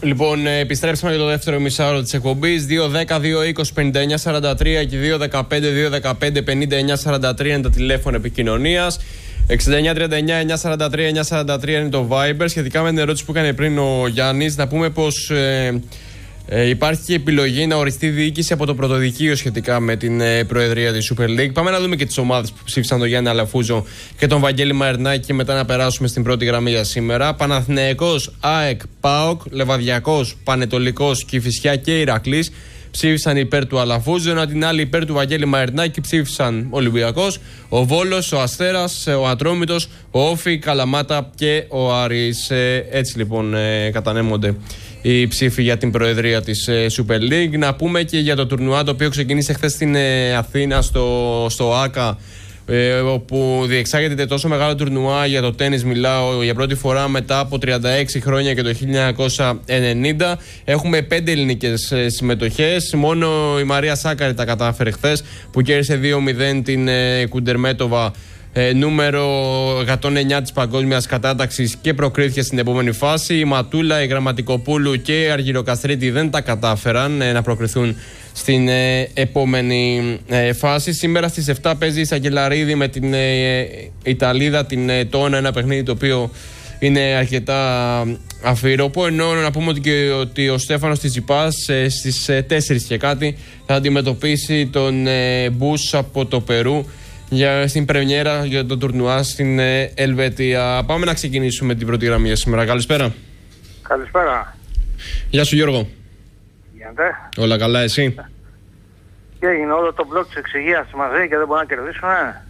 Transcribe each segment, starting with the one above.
Λοιπόν, επιστρέψαμε για το δεύτερο μισάωρο της εκπομπής. 2-10-2-20-59-43 και 2-15-2-15-59-43 είναι τα τηλέφωνα επικοινωνίας. 69-39-943-943 είναι το Viber. Σχετικά με την ερώτηση που έκανε πριν ο Γιάννης, να πούμε πως υπάρχει και επιλογή να οριστεί διοίκηση από το Πρωτοδικείο σχετικά με την προεδρία της Super League. Πάμε να δούμε και τις ομάδες που ψήφισαν τον Γιάννη Αλαφούζο και τον Βαγγέλη Μαρινάκη και μετά να περάσουμε στην πρώτη γραμμή για σήμερα. Παναθηναϊκός, ΑΕΚ, ΠΑΟΚ, Λεβαδιακός, Πανετολικός, Κηφισιά και Ηρακλής ψήφισαν υπέρ του Αλαφούζου, ενώ την άλλη υπέρ του Βαγγέλη Μαρινάκη ψήφισαν ο Ολυμπιακός, ο Βόλος, ο Αστέρας, ο Ατρόμητος, ο Όφη, Καλαμάτα και ο Άρης. Έτσι λοιπόν κατανέμονται οι ψήφοι για την προεδρία της Super League. Να πούμε και για το τουρνουά το οποίο ξεκίνησε χθες στην Αθήνα στο ΆΚΑ, όπου διεξάγεται τόσο μεγάλο τουρνουά για το τένις, μιλάω για πρώτη φορά μετά από 36 χρόνια και το 1990. Έχουμε 5 ελληνικές συμμετοχές. Μόνο η Μαρία Σάκαρη τα κατάφερε χθες, που κέρδισε 2-0 την Κουντερμέτοβα, νούμερο 109 της παγκόσμιας κατάταξης, και προκρίθηκε στην επόμενη φάση. Η Ματούλα, η Γραμματικοπούλου και η Αργυροκαστρίτη δεν τα κατάφεραν να προκριθούν στην επόμενη φάση. Σήμερα στις 7 παίζει η Σακελαρίδη με την Ιταλίδα, την Τόνα, ένα παιχνίδι το οποίο είναι αρκετά αφιερόπο, ενώ να πούμε ότι ο Στέφανος Τσιτσιπάς στις 4 και κάτι θα αντιμετωπίσει τον Μπούς από το Περού στην πρεμιέρα για το τουρνουά στην Ελβετία. Πάμε να ξεκινήσουμε την πρώτη γραμμή για σήμερα. Καλησπέρα. Καλησπέρα. Γεια σου Γιώργο. Γίνεται. Όλα καλά, εσύ? Και έγινε όλο το μπλοκ της εξυγείας μαζί και δεν μπορούμε να κερδίσουμε.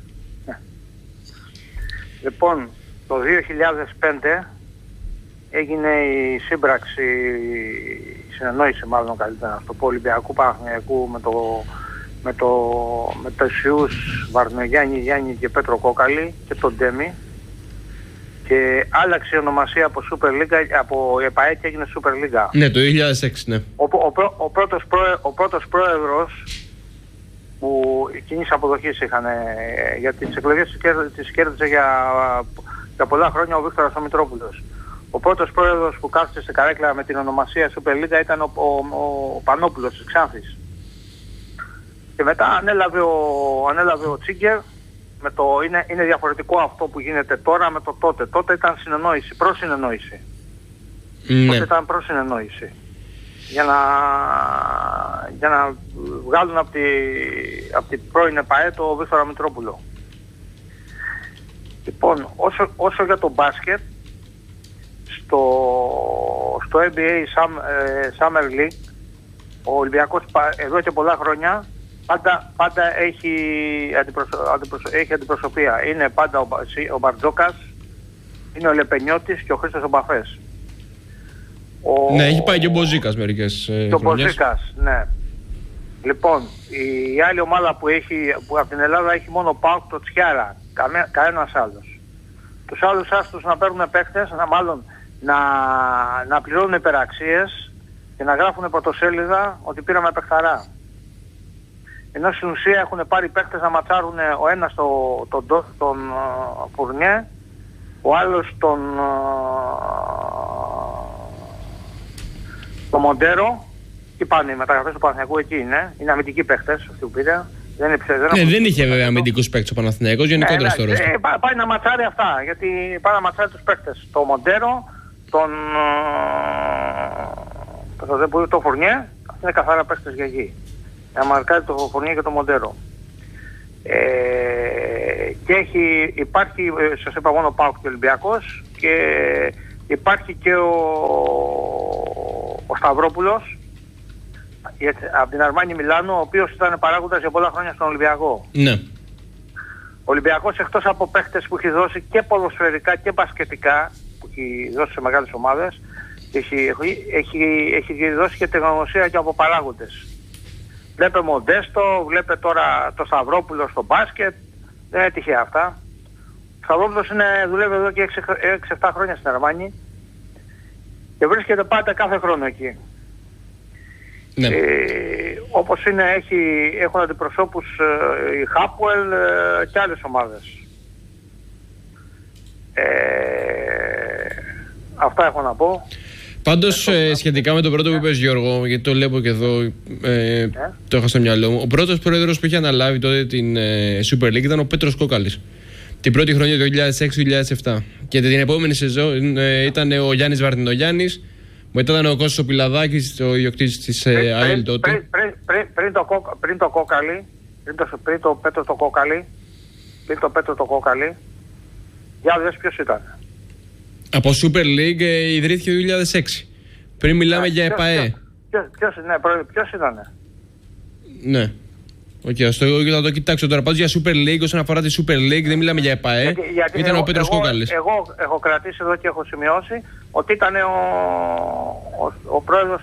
Λοιπόν, το 2005 έγινε η σύμπραξη, η συνεννόηση μάλλον καλύτερα, στο Ολυμπιακού Παναθηναϊκού με το Ισιούς Βαρνογιάννη, Γιάννη και Πέτρο Κόκαλη και τον Ντέμι, και άλλαξε η ονομασία από Super League, από ΕΠΑΕ και έγινε Super League. Ναι, το 2006, ναι. Ο πρώτος πρόεδρος που κοινής αποδοχής είχαν για τις εκλογές της κέρδισε για πολλά χρόνια ο Βίκτορας ο Μητρόπουλος. Ο πρώτος πρόεδρος που κάθισε σε καρέκλα με την ονομασία Super League ήταν ο Πανόπουλος της Ξάνθης. Και μετά ανέλαβε ο Τσίγκερ. Είναι διαφορετικό αυτό που γίνεται τώρα με το τότε. Τότε ήταν συνεννόηση, προσυνεννόηση. Ναι. Τότε ήταν προσυνεννόηση. Για να βγάλουν από την πρώην ΕΠΑΕ το Βίκτορα Μητρόπουλο. Λοιπόν, όσο για το μπάσκετ, στο NBA Summer League, ο Ολυμπιακός εδώ και πολλά χρόνια πάντα έχει αντιπροσωπεία. Είναι πάντα ο Μπαρτζόκας, είναι ο Λεπενιώτης και ο Χρήστος ο Μπαφές. Ναι, έχει πάει και ο Μποζίκας μερικές χρονιές. Και ο Μποζίκας, ναι. Λοιπόν, η άλλη ομάδα που από την Ελλάδα έχει μόνο ΠΑΟΚ, το Τσιάρα, κανένας άλλος. Τους άλλους άστους να παίρνουν παίχτες, να πληρώνουν υπεραξίες και να γράφουν πρωτοσέλιδα ότι πήραμε παιχταρά. Ενώ στην ουσία έχουν πάρει παίκτες να ματσάρουν ο ένας τον Φουρνιέ, ο άλλος τον Μοντέρο. Τι πάνε οι μεταγραφές του Παναθηναϊκού, εκεί είναι αμυντικοί παίκτες αυτοί που πήρε. Δεν είχε βέβαια αμυντικούς παίκτες ο Παναθηναϊκός, γενικότερα στο ρόστερ. Πάει να ματσάρει αυτά, γιατί πάει να ματσάρει τους παίκτες. Το Μοντέρο, τον Φουρνιέ, αυτοί είναι καθαρά παίκτες για γη. Να μαρκάρει το Φουρνιέ και το Μοντέρο. Και υπάρχει, σας είπα μόνο ΠΑΟΚ και Ολυμπιακός, και υπάρχει και ο Σταυρόπουλος από την Αρμάνι Μιλάνο, ο οποίος ήταν παράγοντας για πολλά χρόνια στον Ολυμπιακό. Ναι. Ο Ολυμπιακός, εκτός από παίχτες που έχει δώσει και ποδοσφαιρικά και μπασκετικά, που έχει δώσει σε μεγάλες ομάδες, έχει δώσει και τεχνογνωσία και από παράγοντες. Βλέπε Μοντέστο, βλέπε τώρα το Σταυρόπουλο στο μπάσκετ, δεν είναι τυχαία αυτά. Ο Σταυρόπουλος δουλεύει εδώ και 6-7 χρόνια στην Αρμάνι και βρίσκεται πάντα κάθε χρόνο εκεί. Ναι. Όπως έχουν αντιπροσώπους η Χάπουελ και άλλες ομάδες. Αυτά έχω να πω. Πάντως, σχετικά με το πρώτο που είπες, Γιώργο, γιατί το βλέπω και εδώ, το είχα στο μυαλό μου. Ο πρώτος πρόεδρος που είχε αναλάβει τότε την Super League ήταν ο Πέτρος Κόκαλης. Την πρώτη χρονιά του 2006-2007. Και την επόμενη σεζόν ήταν ο Γιάννης Βαρτινογιάννης. Μετά ήταν ο Κώστας ο Πιλαδάκης, ο ιδιοκτήτης της ΑΕΛ τότε. Πριν το Κόκαλη, πριν το Πέτρο το Κόκαλη, για δες ποιος ήταν. Από Super League ιδρύθηκε το 2006. Πριν μιλάμε για ΕΠΑΕ. Ποιος ήταν. Ναι. Θα το κοιτάξω τώρα. Πάντως για Super League, όσον αφορά τη Super League, δεν μιλάμε για ΕΠΑΕ. Ήταν ο Πέτρος Κόκαλης. Εγώ έχω κρατήσει εδώ και έχω σημειώσει ότι ήταν ο πρόεδρος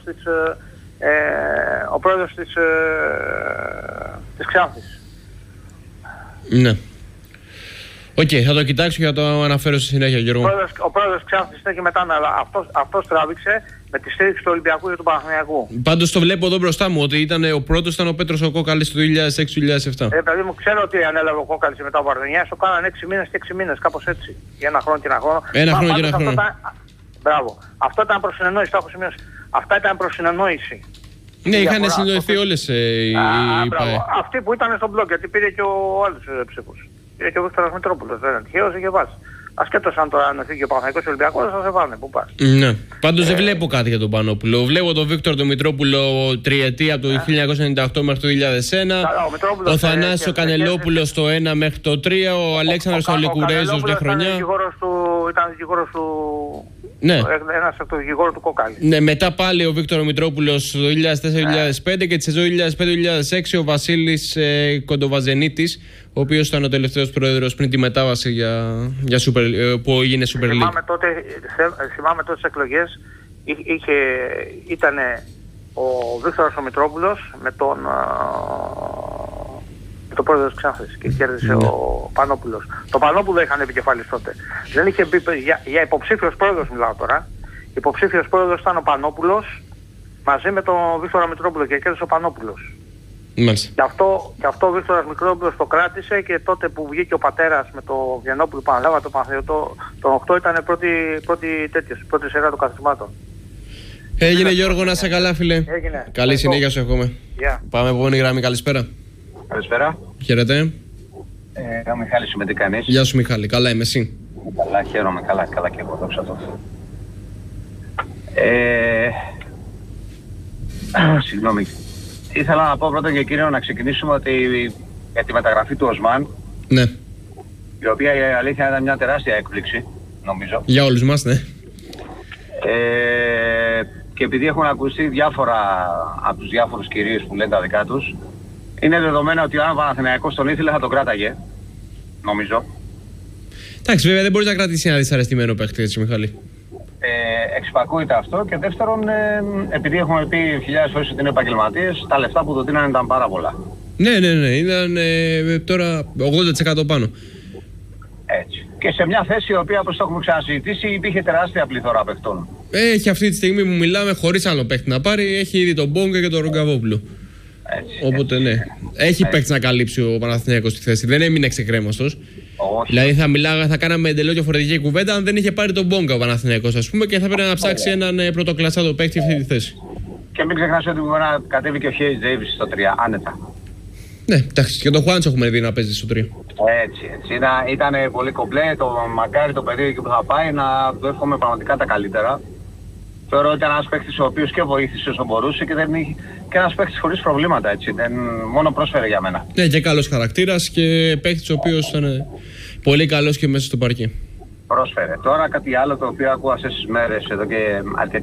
της Ξάνθης. Ναι. Θα το κοιτάξω και θα το αναφέρω στη συνέχεια, Γιώργο. Ο πρόεδρος Ξάνθης είναι και μετά, αλλά αυτός τράβηξε με τη στήριξη του Ολυμπιακού και του Παναθηναϊκού. Πάντως το βλέπω εδώ μπροστά μου ότι ο πρώτος ήταν ο Πέτρος ο Κόκαλης το 2006-2007. Παιδί μου, ξέρω ότι ανέλαβε ο Κόκαλης μετά από Βαρδινιάς, το κάνανε 6 μήνες και 6 μήνες, κάπως έτσι. Για ένα χρόνο και ένα χρόνο. Ένα χρόνο και ένα χρόνο. Μπράβο. Αυτό ήταν προσυνεννόηση, το έχω σημειώσει. Αυτά ήταν προσυνεννόηση. Ναι, είχαν συνεννοηθεί όλες οι ΠΑΕ. Αυτοί που ήταν στον μπλοκ, γιατί πήρε και ο άλλος ψήφους. Πήρε και ο Βίκτορας Μητρόπουλος, δεν είναι τυχαίος, είχε βάσει. Ασχέτως αν τώρα αν φύγει ο Παναθηναϊκός Ολυμπιακός, θα σε πάνε, πού πας. Ναι. Πάντως δεν βλέπω κάτι για τον Πανόπουλο. Βλέπω τον Βίκτορο τον Μητρόπουλο τριετία από το 1998 μέχρι το 2001. Ο Θανάσης Κανελόπουλος το 1 μέχρι το 3. Ο Αλέξανδρος Ολικουρέζος μια χρονιά. Ήταν δικηγόρος του. Ναι. Ένας από το δικηγόρο του Κόκαλη. Ναι, μετά πάλι ο Βίκτορο Μητρόπουλος το 2004-2005 και τη σεζόν 2005-2006 ο Βασίλης Κοντοβαζενίτης, ο οποίος ήταν ο τελευταίος πρόεδρος πριν τη μετάβαση για που έγινε Super League. Θυμάμαι τότε τις εκλογές ήταν ο Βίκτορος ο Μητρόπουλος με τον πρόεδρο της Ξάνθης και κέρδισε ο Πανόπουλος. Το Πανόπουλο είχαν επικεφαλής τότε. Δεν είχε μπει για υποψήφιος πρόεδρος, μιλάω τώρα. Υποψήφιος πρόεδρος ήταν ο Πανόπουλος μαζί με τον Βίκτορα Μητρόπουλο και κέρδισε ο Πανόπουλος. Μάλιστα. Και αυτό ο Βίκτορας Μητρόπουλος το κράτησε και τότε που βγήκε ο πατέρας με το Βιενόπουλο που αναλάβα το Παναθηναϊκό τον 8 ήταν πρώτη σειρά των καθισμάτων. Έγινε Γιώργο, να σε καλά φίλε. Έγινε. Καλή συνέχεια σου εύχομαι. Πάμε επόμενη γραμμή, καλησπέρα. Καλησπέρα. Χαίρετε. Ο Μιχάλης σου, με τι κάνεις? Γεια σου Μιχάλη, καλά είμαι εσύ? Καλά, χαίρομαι, καλά και εγώ, δόξα τω Θεώ. Συγγνώμη. Ήθελα να πω πρώτα και κύριο να ξεκινήσουμε ότι για τη μεταγραφή του Οσμάν, ναι, η οποία η αλήθεια ήταν μια τεράστια έκπληξη, νομίζω. Για όλους μας, ναι. Και επειδή έχουν ακουστεί διάφορα από τους διάφορους κυρίους που λένε τα δικά τους, είναι δεδομένο ότι αν ο Παναθηναϊκός τον ήθελε θα τον κράταγε, νομίζω. Εντάξει, βέβαια δεν μπορείς να κρατήσεις ένα δυσαρεστημένο παίχτη, έτσι Μιχάλη. Εξυπακούεται αυτό και δεύτερον, επειδή έχουμε πει χιλιάδες φορές ότι είναι επαγγελματίες, τα λεφτά που του δίνανε ήταν πάρα πολλά. Ναι, ήταν τώρα 80% πάνω. Έτσι. Και σε μια θέση η οποία, όπως το έχουμε ξανασυζητήσει, υπήρχε τεράστια πληθώρα παιχτών. Έχει αυτή τη στιγμή που μιλάμε χωρίς άλλο παίχτη να πάρει, έχει ήδη τον Μπόγκα και τον Ρογκαβόπουλο. Οπότε ναι, έχει παίχτη να καλύψει ο Παναθηναϊκός στη θέση. Δεν έμεινε ξεκρέμαστος. Δηλαδή θα κάναμε εντελώς διαφορετική κουβέντα αν δεν είχε πάρει τον Μπόγκα ο Παναθηναϊκός, ας πούμε, και θα πρέπει να ψάξει έναν πρωτοκλασσάτο παίκτη αυτή τη θέση. Και μην ξεχνάς ότι μπορεί να κατέβει και ο Χέις Ντέιβις στο 3, άνετα. Ναι, εντάξει, και τον Χουάντσο έχουμε δει να παίζει στο 3. Έτσι. Ήταν πολύ κομπλέ. Μακάρι το παιδί εκεί που θα πάει να του εύχομαι πραγματικά τα καλύτερα. Θεωρώ ότι ήταν ένας παίκτης ο οποίος και βοήθησε όσο μπορούσε και ένας παίκτης χωρίς προβλήματα, έτσι. Μόνο πρόσφερε για μένα. Ναι, και καλός χαρακτήρας και παίκτης ο οποίος ήταν πολύ καλός και μέσα στο παρκέ. Πρόσφερε. Τώρα κάτι άλλο το οποίο ακούω αυτές τις μέρες εδώ και αρκετή